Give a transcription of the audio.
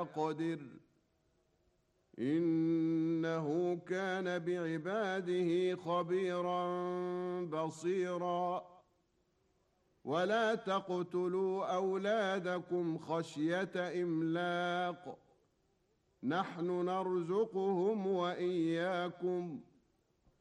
يقدر إنه كان بعباده خبيرا بصيرا ولا تقتلوا أولادكم خشية إملاق نحن نرزقهم وإياكم